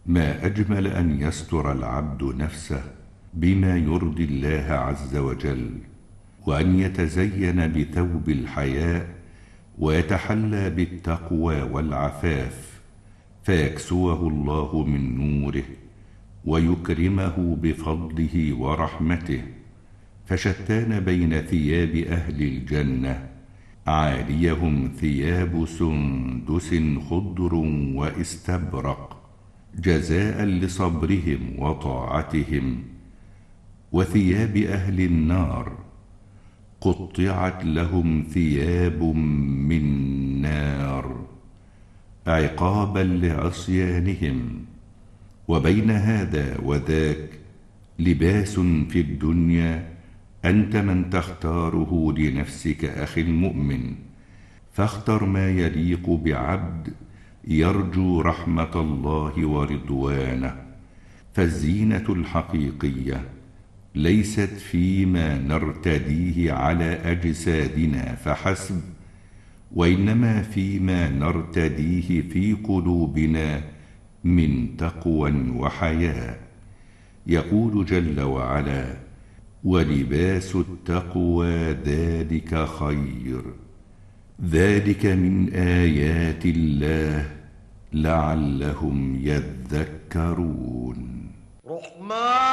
ما أجمل أن يستر العبد نفسه بما يرضي الله عز وجل، وأن يتزين بثوب الحياء ويتحلى بالتقوى والعفاف، فيكسوه الله من نوره ويكرمه بفضله ورحمته. فشتان بين ثياب أهل الجنة، عاليهم ثياب سندس خضر واستبرق جزاء لصبرهم وطاعتهم، وثياب أهل النار قطعت لهم ثياب من نار عقابا لعصيانهم. وبين هذا وذاك لباس في الدنيا أنت من تختاره لنفسك أخي المؤمن، فاختر ما يليق بعبد يرجو رحمة الله ورضوانه. فالزينة الحقيقية ليست فيما نرتديه على أجسادنا فحسب، وإنما فيما نرتديه في قلوبنا من تقوى وحياء. يقول جل وعلا: ولباس التقوى ذلك خير، ذلك من آيات الله لعلهم يذكرون.